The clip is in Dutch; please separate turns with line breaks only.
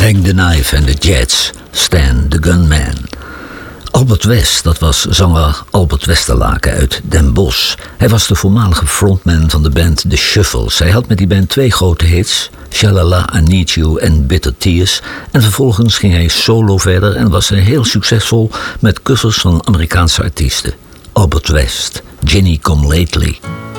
Hank the Knife en de Jets, Stan the Gunman. Albert West, dat was zanger Albert Westerlaken uit Den Bosch. Hij was de voormalige frontman van de band The Shuffles. Hij had met die band 2 grote hits, Shalala, I Need You en Bitter Tears. En vervolgens ging hij solo verder en was hij heel succesvol met covers van Amerikaanse artiesten. Albert West, Ginny Come Lately.